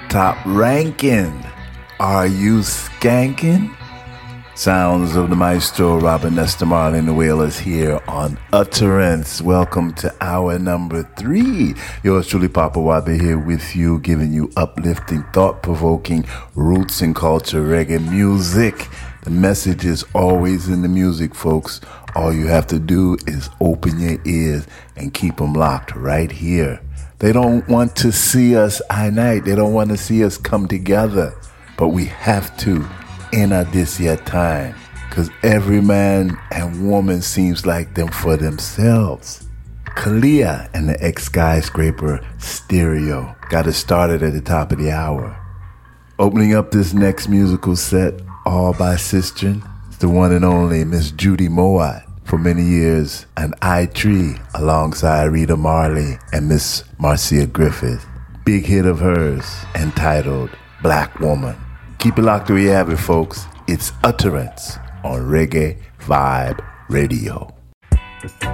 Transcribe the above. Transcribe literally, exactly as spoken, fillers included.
top ranking. Are you skanking? Sounds of the maestro Robert Nesta Marley and the Wailers here on Utterance. Welcome to hour number three. Yours truly, Papa Wabe, here with you, giving you uplifting, thought-provoking roots and culture reggae music. The message is always in the music, folks. All you have to do is open your ears and keep them locked right here. They don't want to see us unite. They don't want to see us come together. But we have to enter this yet time, because every man and woman seems like them for themselves. Kalia and the X-Skyscraper Stereo got us started at the top of the hour. Opening up this next musical set, all by Sistren, is the one and only Miss Judy Mowatt. For many years, an I-Tree alongside Rita Marley and Miss Marcia Griffith. Big hit of hers entitled Black Woman. Keep it locked where you have it, folks. It's Utterance on Reggae Vibe Radio.